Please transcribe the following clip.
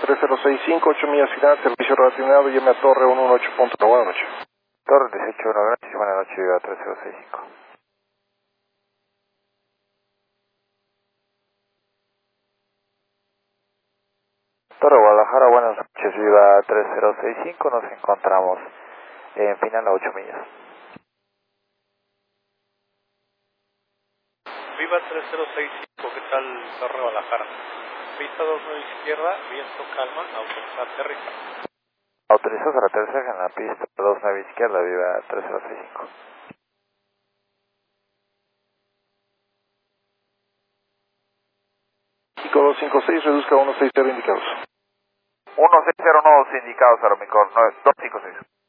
3065, 8 millas final, servicio relacionado, llame a Torre 118. Buenas noches. Torre 18, gracias, buenas noches, Viva 3065. Torre Guadalajara, buenas noches, Viva 3065, nos encontramos en final a 8 millas. Viva 3065, ¿qué tal Torre Guadalajara? Pista 29 izquierda, viento calma, autorizar aterriza. Autorizados al aterrizaje en la pista 29 izquierda, Viva 3065. Pico 256, reduzca 160 indicados. 1609 indicados, Aromicor 256.